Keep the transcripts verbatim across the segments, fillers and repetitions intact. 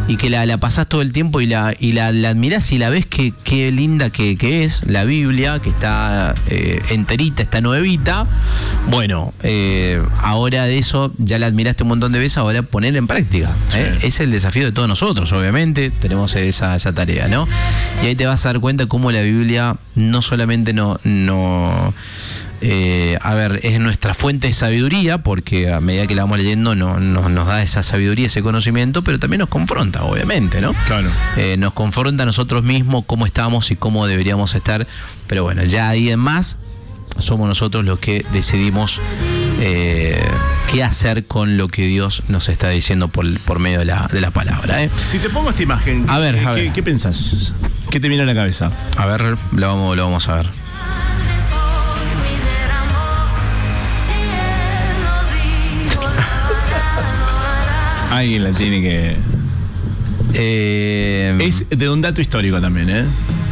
y que la, la pasás todo el tiempo y la, y la, la admirás y la ves que qué linda que, que es la Biblia, que está eh, enterita, está nuevita. Bueno, eh, ahora de eso ya la admiraste un montón de veces, ahora ponerla en práctica. ¿eh? Sí. Es el desafío de todos nosotros, obviamente, tenemos esa, esa tarea, ¿no? Y ahí te vas a dar cuenta cómo la Biblia no solamente no... no Eh, a ver, es nuestra fuente de sabiduría, porque a medida que la vamos leyendo no, no, nos da esa sabiduría, ese conocimiento, pero también nos confronta, obviamente, ¿no? Claro. Eh, nos confronta a nosotros mismos, cómo estamos y cómo deberíamos estar, pero bueno, ya ahí en más somos nosotros los que decidimos eh, qué hacer con lo que Dios nos está diciendo por, por medio de la, de la palabra. ¿eh? Si te pongo esta imagen, a ver, ¿qué, a ver. ¿qué, ¿qué pensás? ¿Qué te viene a la cabeza? A ver, lo vamos, lo vamos a ver. Alguien la sí. tiene que... Eh, es de un dato histórico también, ¿eh?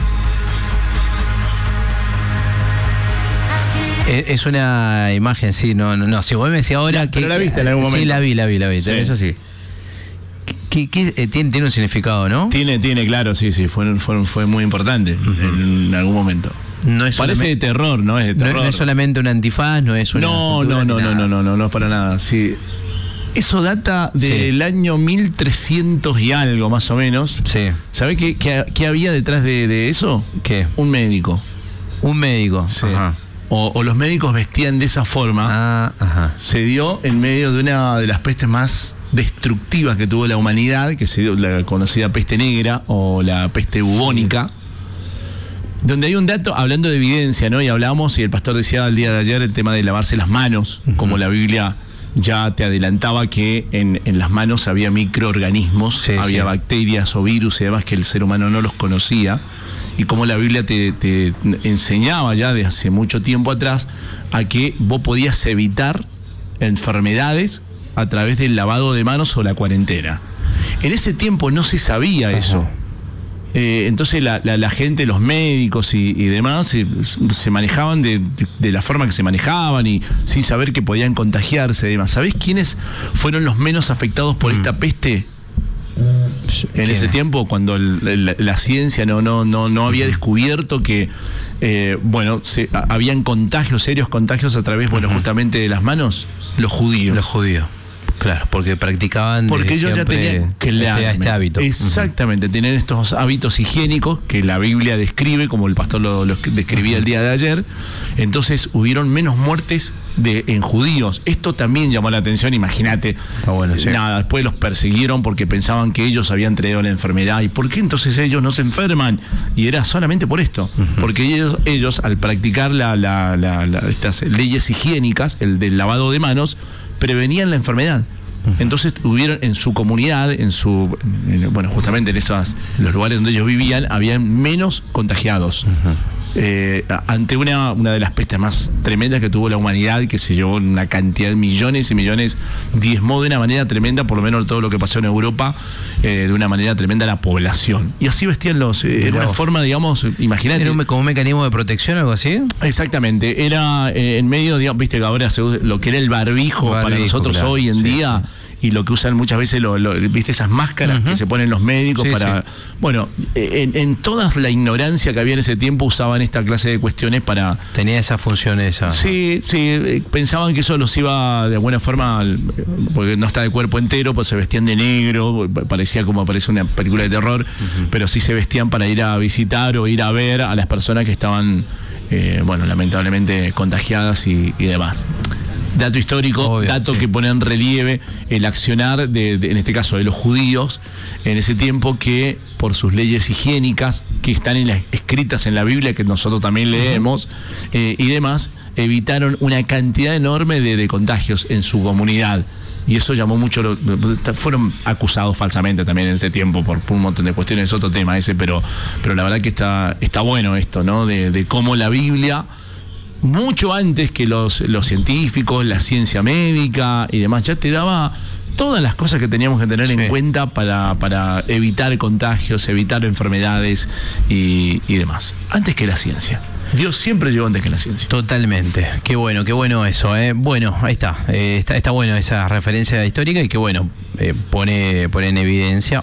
Es una imagen, sí, no, no, no. Si vos me decís ahora que... Pero la viste en algún momento. Sí, la vi, la vi, la vi, sí. Eso sí. ¿Qué, qué, eh, tiene, tiene un significado, ¿no? Tiene, tiene, claro, sí, sí, fue, fue, fue muy importante uh-huh. en, en algún momento. No es Parece de terror, ¿no? Es de terror. No, no es solamente un antifaz, no es una... No, no, no, no, no, no, no, no es para nada, sí. Eso data del sí. año mil trescientos y algo, más o menos. Sí. ¿Sabés qué, qué, qué había detrás de, de eso? ¿Qué? Un médico. Un médico. Sí. Ajá. O, o los médicos vestían de esa forma. Ah, ajá. Se dio en medio de una de las pestes más destructivas que tuvo la humanidad, que se dio la conocida peste negra o la peste bubónica. Sí. Donde hay un dato, hablando de evidencia, ¿no? Y hablábamos, y el pastor decía el día de ayer, el tema de lavarse las manos, uh-huh. como la Biblia ya te adelantaba que en, en las manos había microorganismos, sí, había sí. bacterias o virus y demás que el ser humano no los conocía, y como la Biblia te, te enseñaba ya de hace mucho tiempo atrás a que vos podías evitar enfermedades a través del lavado de manos o la cuarentena. En ese tiempo no se sabía Ajá. eso. Eh, entonces la, la, la gente, los médicos y, y demás se, se manejaban de, de, de la forma que se manejaban y sin saber que podían contagiarse y demás. ¿Sabés quiénes fueron los menos afectados por mm. esta peste? En ese tiempo, cuando el, la, la ciencia no, no, no, no había descubierto que eh, bueno, se, a, habían contagios, serios contagios a través, bueno, uh-huh. justamente de las manos, los judíos. Los judíos. Claro, porque practicaban porque ellos ya tenían que este, este hábito. Exactamente, uh-huh. tenían estos hábitos higiénicos que la Biblia describe, como el pastor lo, lo describía uh-huh. el día de ayer. Entonces hubieron menos muertes de, en judíos. Esto también llamó la atención, imagínate. Bueno, sí. Nada, después los persiguieron porque pensaban que ellos habían traído la enfermedad. ¿Y por qué entonces ellos no se enferman? Y era solamente por esto. Uh-huh. Porque ellos, ellos al practicar la, la, la, la, estas leyes higiénicas, el del lavado de manos, prevenían la enfermedad. Uh-huh. Entonces hubieron en su comunidad, en su en, bueno, justamente en esos en los lugares donde ellos vivían, habían menos contagiados. Uh-huh. Eh, ante una, una de las pestes más tremendas que tuvo la humanidad, que se llevó una cantidad de millones y millones, diezmó de una manera tremenda, por lo menos todo lo que pasó en Europa, eh, de una manera tremenda la población. Y así vestían los, eh, era una forma, digamos, imagínate. ¿Era un, como un mecanismo de protección o algo así? Exactamente, era eh, en medio, digamos, viste que ahora se usa lo que era el barbijo, barbijo para nosotros claro, hoy en sí, día. Sí. Y lo que usan muchas veces, lo, lo, viste esas máscaras uh-huh. que se ponen los médicos sí, para... Sí. Bueno, en, en toda la ignorancia que había en ese tiempo usaban esta clase de cuestiones para... Tenía esa función esa. Sí, sí, pensaban que eso los iba de alguna forma, porque no está de cuerpo entero, pues se vestían de negro, parecía como parece una película de terror, uh-huh. pero sí se vestían para ir a visitar o ir a ver a las personas que estaban, eh, bueno, lamentablemente contagiadas y, y demás. Dato histórico, Obvio, dato sí. que pone en relieve el accionar, de, de, en este caso de los judíos, en ese tiempo que por sus leyes higiénicas, que están en la, escritas en la Biblia, que nosotros también leemos, uh-huh. eh, y demás, evitaron una cantidad enorme de, de contagios en su comunidad. Y eso llamó mucho, lo, fueron acusados falsamente también en ese tiempo por, por un montón de cuestiones, es otro tema ese, pero, pero la verdad que está, está bueno esto, ¿no? De, de cómo la Biblia... mucho antes que los, los científicos, la ciencia médica y demás, ya te daba todas las cosas que teníamos que tener sí. en cuenta para, para evitar contagios, evitar enfermedades y, y demás. Antes que la ciencia. Dios siempre llegó antes que la ciencia. Totalmente. Qué bueno, qué bueno eso. ¿eh? Bueno, ahí está. Eh, está. Está bueno esa referencia histórica y que bueno, eh, pone, pone en evidencia